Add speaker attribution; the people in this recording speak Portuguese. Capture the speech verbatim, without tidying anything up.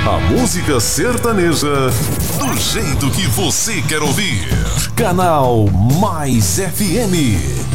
Speaker 1: A música sertaneja do jeito que você quer ouvir. Canal Mais F M.